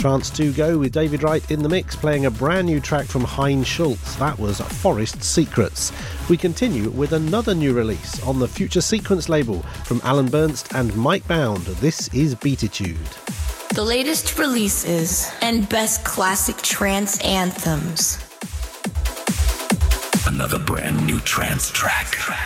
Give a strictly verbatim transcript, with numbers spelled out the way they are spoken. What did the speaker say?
Trance to Go with David Wright in the mix, playing a brand new track from Hein Schultz. That was Forest Secrets. We continue with another new release on the Future Sequence label from Alan Bernst and Mike Bound. This is Beatitude. The latest releases and best classic trance anthems. Another brand new trance track.